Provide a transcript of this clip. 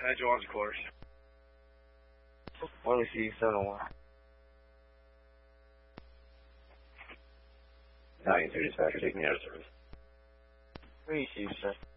Joanne's quarters. 1C701. 9-2 dispatcher, take me out of service. 3C, sir.